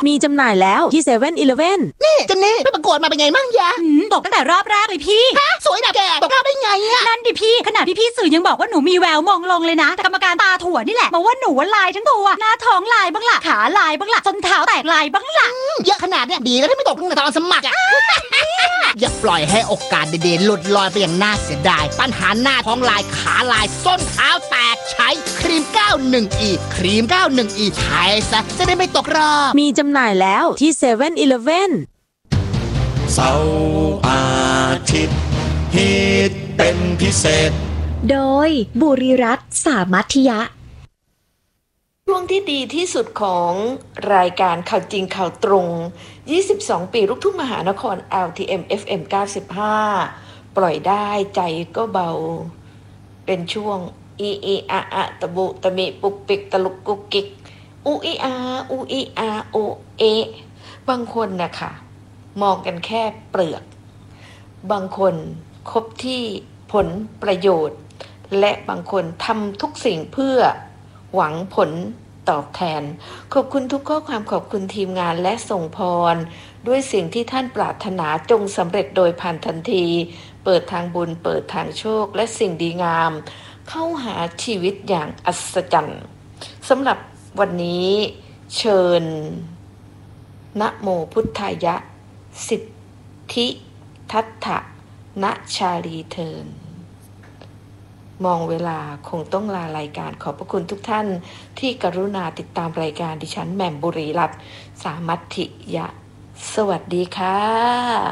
มีจำหน่ายแล้วที่7-Eleven นี่เจนนี่ไปประกวดมาเป็นไงมั่งยะตกตั้งแต่รอบแรกเลยพี่สวยแบบแกตกรอบได้ไงอะนั่นดิพี่ขนาดพี่สื่อยังบอกว่าหนูมีแววมองลงเลยนะแต่กรรมการตาถั่วนี่แหละบอกว่าหนูลายทั้งตัวหน้าท้องลายบ้างล่ะขาลายบ้างล่ะส้นเท้าแตกลายบ้างล่ะเยอะขนาดเนี้ยดีแล้วที่ไม่ตกตั้งแต่ตอนสมัครอะอย่าปล่อยให้โอกาสเด่นๆหลุดลอยไปอย่างน่าเสียดายปัญหาหน้าท้องลายขาลายส้นเท้าแตกใช้ครีม 91E ครีม 91E ใช้ซะจะได้ไม่ตกรอบมีจำหน่ายแล้วที่7-Eleven เสาร์อาทิตย์ฮิตเป็นพิเศษโดยบุรีรัตน์สามัธยะช่วงที่ดีที่สุดของรายการข่าวจริงข่าวตรง 22 ปีลูกทุ่งมหานคร LTM FM 95 ปล่อยได้ใจก็เบา เป็นช่วงอีอีอาอาตะบุตะมิปุกปิกตะลุกกุกกิกอูอีอาอูอีอาโอเอบางคนนะคะมองกันแค่เปลือก บางคนคบที่ผลประโยชน์และบางคนทำทุกสิ่งเพื่อหวังผลตอบแทนขอบคุณทุกข้อความขอบคุณทีมงานและส่งพรด้วยสิ่งที่ท่านปรารถนาจงสำเร็จโดยผ่านทันทีเปิดทางบุญเปิดทางโชคและสิ่งดีงามเข้าหาชีวิตอย่างอัศจรรย์สำหรับวันนี้เชิญนะโมพุทธายะสิทธิทัตถะณชาลีเทินมองเวลาคงต้องลารายการขอบพระคุณทุกท่านที่กรุณาติดตามรายการดิฉันแหม่มบุรีรัตน์สามัธยะสวัสดีค่ะ